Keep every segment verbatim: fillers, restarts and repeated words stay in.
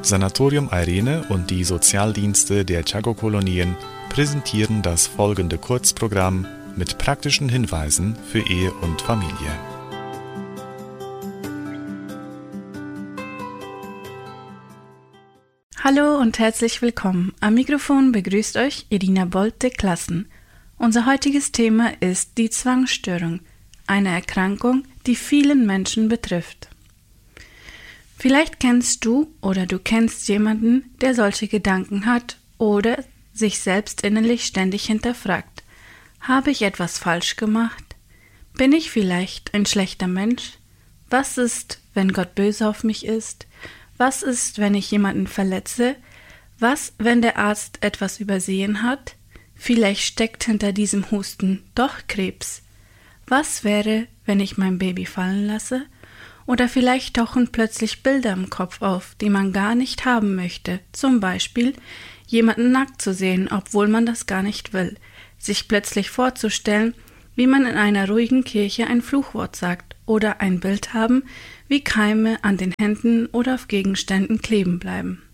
Sanatorium Eirene und die Sozialdienste der Tchago-Kolonien präsentieren das folgende Kurzprogramm mit praktischen Hinweisen für Ehe und Familie. Hallo und herzlich willkommen. Am Mikrofon begrüßt euch Irina Bolte-Klassen. Unser heutiges Thema ist die Zwangsstörung, eine Erkrankung, die vielen Menschen betrifft. Vielleicht kennst du oder du kennst jemanden, der solche Gedanken hat oder sich selbst innerlich ständig hinterfragt. Habe ich etwas falsch gemacht? Bin ich vielleicht ein schlechter Mensch? Was ist, wenn Gott böse auf mich ist? Was ist, wenn ich jemanden verletze? Was, wenn der Arzt etwas übersehen hat? Vielleicht steckt hinter diesem Husten doch Krebs. Was wäre, wenn ich mein Baby fallen lasse? Oder vielleicht tauchen plötzlich Bilder im Kopf auf, die man gar nicht haben möchte. Zum Beispiel, jemanden nackt zu sehen, obwohl man das gar nicht will. Sich plötzlich vorzustellen, wie man in einer ruhigen Kirche ein Fluchwort sagt. Oder ein Bild haben, wie Keime an den Händen oder auf Gegenständen kleben bleiben.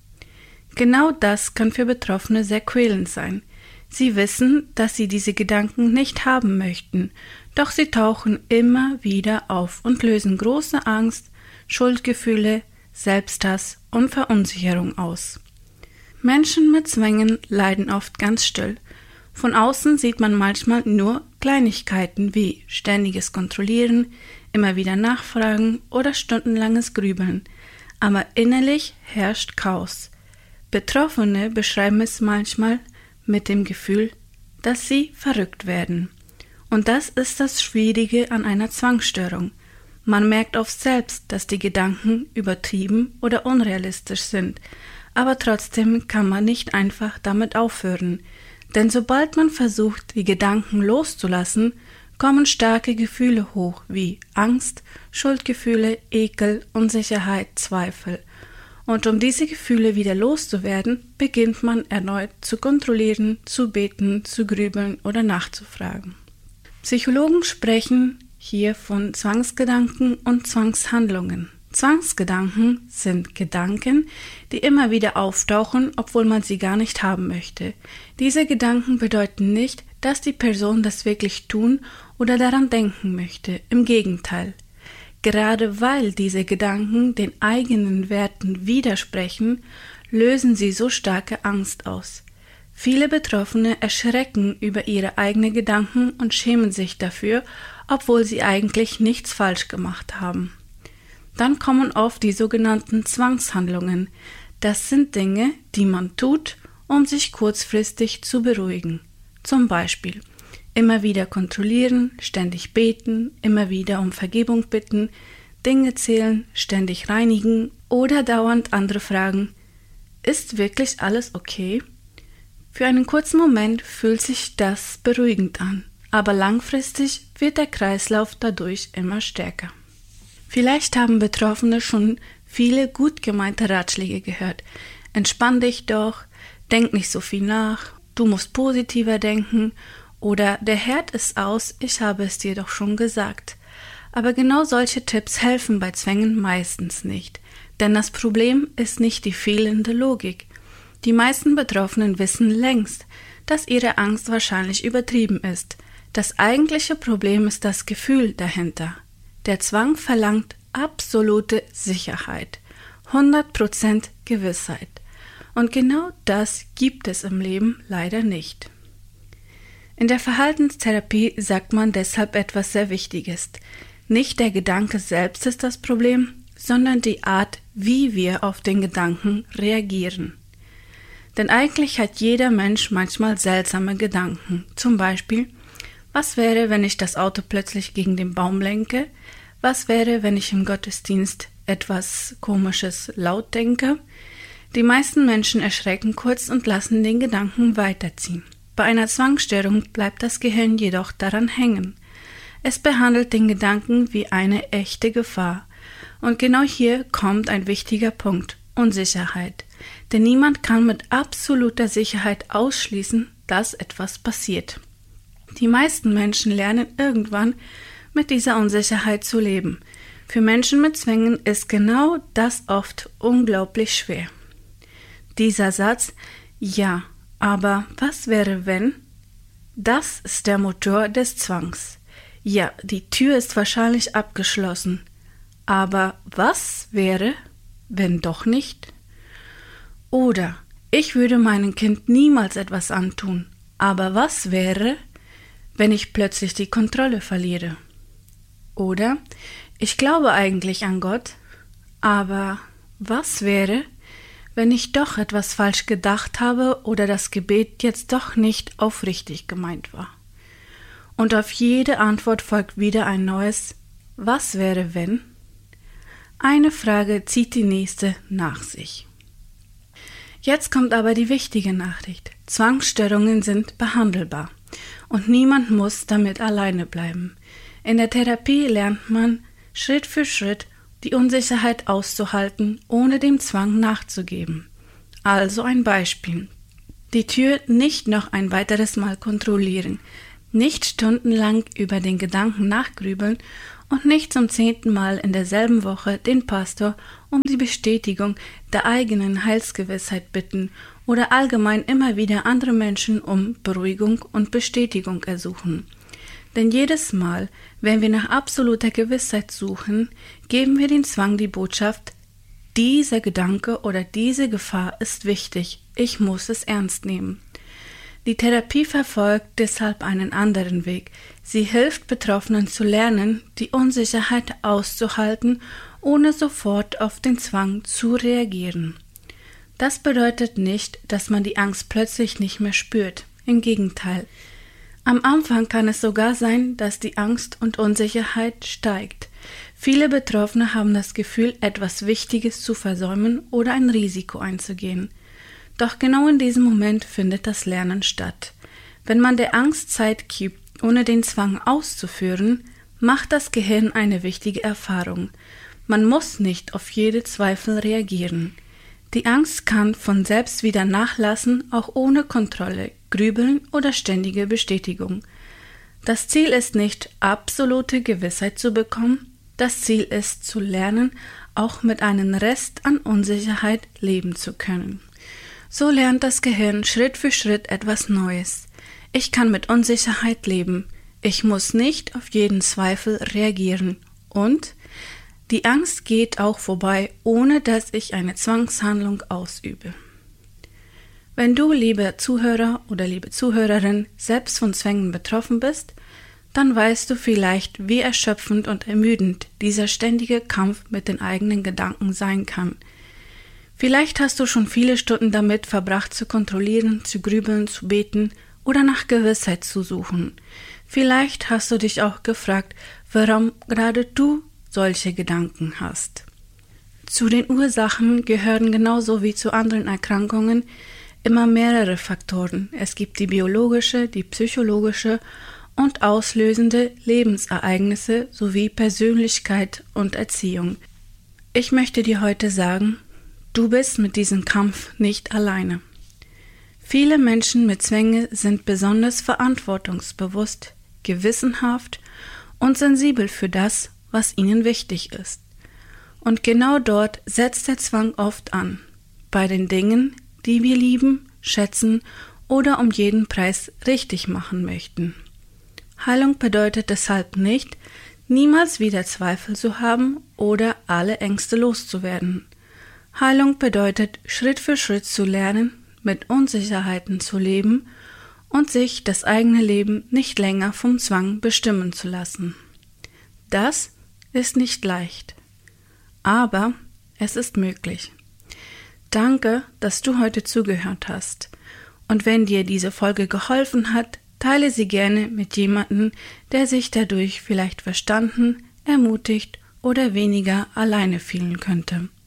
Genau das kann für Betroffene sehr quälend sein. Sie wissen, dass sie diese Gedanken nicht haben möchten, doch sie tauchen immer wieder auf und lösen große Angst, Schuldgefühle, Selbsthass und Verunsicherung aus. Menschen mit Zwängen leiden oft ganz still. Von außen sieht man manchmal nur Kleinigkeiten wie ständiges Kontrollieren, immer wieder nachfragen oder stundenlanges Grübeln, aber innerlich herrscht Chaos. Betroffene beschreiben es manchmal mit dem Gefühl, dass sie verrückt werden. Und das ist das Schwierige an einer Zwangsstörung. Man merkt oft selbst, dass die Gedanken übertrieben oder unrealistisch sind, aber trotzdem kann man nicht einfach damit aufhören. Denn sobald man versucht, die Gedanken loszulassen, kommen starke Gefühle hoch wie Angst, Schuldgefühle, Ekel, Unsicherheit, Zweifel. Und um diese Gefühle wieder loszuwerden, beginnt man erneut zu kontrollieren, zu beten, zu grübeln oder nachzufragen. Psychologen sprechen hier von Zwangsgedanken und Zwangshandlungen. Zwangsgedanken sind Gedanken, die immer wieder auftauchen, obwohl man sie gar nicht haben möchte. Diese Gedanken bedeuten nicht, dass die Person das wirklich tun oder daran denken möchte. Im Gegenteil. Gerade weil diese Gedanken den eigenen Werten widersprechen, lösen sie so starke Angst aus. Viele Betroffene erschrecken über ihre eigenen Gedanken und schämen sich dafür, obwohl sie eigentlich nichts falsch gemacht haben. Dann kommen oft die sogenannten Zwangshandlungen. Das sind Dinge, die man tut, um sich kurzfristig zu beruhigen. Zum Beispiel immer wieder kontrollieren, ständig beten, immer wieder um Vergebung bitten, Dinge zählen, ständig reinigen oder dauernd andere fragen, ist wirklich alles okay? Für einen kurzen Moment fühlt sich das beruhigend an, aber langfristig wird der Kreislauf dadurch immer stärker. Vielleicht haben Betroffene schon viele gut gemeinte Ratschläge gehört. Entspann dich doch, denk nicht so viel nach, du musst positiver denken oder der Herd ist aus, ich habe es dir doch schon gesagt. Aber genau solche Tipps helfen bei Zwängen meistens nicht, denn das Problem ist nicht die fehlende Logik. Die meisten Betroffenen wissen längst, dass ihre Angst wahrscheinlich übertrieben ist. Das eigentliche Problem ist das Gefühl dahinter. Der Zwang verlangt absolute Sicherheit, hundert Prozent Gewissheit. Und genau das gibt es im Leben leider nicht. In der Verhaltenstherapie sagt man deshalb etwas sehr Wichtiges. Nicht der Gedanke selbst ist das Problem, sondern die Art, wie wir auf den Gedanken reagieren. Denn eigentlich hat jeder Mensch manchmal seltsame Gedanken. Zum Beispiel, was wäre, wenn ich das Auto plötzlich gegen den Baum lenke? Was wäre, wenn ich im Gottesdienst etwas Komisches laut denke? Die meisten Menschen erschrecken kurz und lassen den Gedanken weiterziehen. Bei einer Zwangsstörung bleibt das Gehirn jedoch daran hängen. Es behandelt den Gedanken wie eine echte Gefahr. Und genau hier kommt ein wichtiger Punkt: Unsicherheit. Denn niemand kann mit absoluter Sicherheit ausschließen, dass etwas passiert. Die meisten Menschen lernen irgendwann, mit dieser Unsicherheit zu leben. Für Menschen mit Zwängen ist genau das oft unglaublich schwer. Dieser Satz, ja, aber was wäre wenn? Das ist der Motor des Zwangs. Ja, die Tür ist wahrscheinlich abgeschlossen. Aber was wäre, wenn doch nicht? Oder ich würde meinem Kind niemals etwas antun. Aber was wäre, wenn ich plötzlich die Kontrolle verliere? Oder ich glaube eigentlich an Gott, aber was wäre, wenn ich doch etwas falsch gedacht habe oder das Gebet jetzt doch nicht aufrichtig gemeint war? Und auf jede Antwort folgt wieder ein neues Was wäre wenn? Eine Frage zieht die nächste nach sich. Jetzt kommt aber die wichtige Nachricht. Zwangsstörungen sind behandelbar und niemand muss damit alleine bleiben. In der Therapie lernt man Schritt für Schritt die Unsicherheit auszuhalten, ohne dem Zwang nachzugeben. Also ein Beispiel. Die Tür nicht noch ein weiteres Mal kontrollieren, nicht stundenlang über den Gedanken nachgrübeln und nicht zum zehnten Mal in derselben Woche den Pastor um die Bestätigung der eigenen Heilsgewissheit bitten oder allgemein immer wieder andere Menschen um Beruhigung und Bestätigung ersuchen. Denn jedes Mal, wenn wir nach absoluter Gewissheit suchen, geben wir dem Zwang die Botschaft, dieser Gedanke oder diese Gefahr ist wichtig, ich muss es ernst nehmen. Die Therapie verfolgt deshalb einen anderen Weg. Sie hilft Betroffenen zu lernen, die Unsicherheit auszuhalten, ohne sofort auf den Zwang zu reagieren. Das bedeutet nicht, dass man die Angst plötzlich nicht mehr spürt. Im Gegenteil. Am Anfang kann es sogar sein, dass die Angst und Unsicherheit steigt. Viele Betroffene haben das Gefühl, etwas Wichtiges zu versäumen oder ein Risiko einzugehen. Doch genau in diesem Moment findet das Lernen statt. Wenn man der Angst Zeit gibt, ohne den Zwang auszuführen, macht das Gehirn eine wichtige Erfahrung. Man muss nicht auf jede Zweifel reagieren. Die Angst kann von selbst wieder nachlassen, auch ohne Kontrolle, Grübeln oder ständige Bestätigung. Das Ziel ist nicht, absolute Gewissheit zu bekommen, das Ziel ist, zu lernen, auch mit einem Rest an Unsicherheit leben zu können. So lernt das Gehirn Schritt für Schritt etwas Neues. Ich kann mit Unsicherheit leben. Ich muss nicht auf jeden Zweifel reagieren. Und die Angst geht auch vorbei, ohne dass ich eine Zwangshandlung ausübe. Wenn du, lieber Zuhörer oder liebe Zuhörerin, selbst von Zwängen betroffen bist, dann weißt du vielleicht, wie erschöpfend und ermüdend dieser ständige Kampf mit den eigenen Gedanken sein kann. Vielleicht hast du schon viele Stunden damit verbracht, zu kontrollieren, zu grübeln, zu beten oder nach Gewissheit zu suchen. Vielleicht hast du dich auch gefragt, warum gerade du solche Gedanken hast. Zu den Ursachen gehören genauso wie zu anderen Erkrankungen immer mehrere Faktoren. Es gibt die biologische, die psychologische und auslösende Lebensereignisse sowie Persönlichkeit und Erziehung. Ich möchte dir heute sagen, du bist mit diesem Kampf nicht alleine. Viele Menschen mit Zwängen sind besonders verantwortungsbewusst, gewissenhaft und sensibel für das, was ihnen wichtig ist. Und genau dort setzt der Zwang oft an, bei den Dingen, die wir lieben, schätzen oder um jeden Preis richtig machen möchten. Heilung bedeutet deshalb nicht, niemals wieder Zweifel zu haben oder alle Ängste loszuwerden. Heilung bedeutet, Schritt für Schritt zu lernen, mit Unsicherheiten zu leben und sich das eigene Leben nicht länger vom Zwang bestimmen zu lassen. Das ist nicht leicht, aber es ist möglich. Danke, dass du heute zugehört hast. Und wenn dir diese Folge geholfen hat, teile sie gerne mit jemandem, der sich dadurch vielleicht verstanden, ermutigt oder weniger alleine fühlen könnte.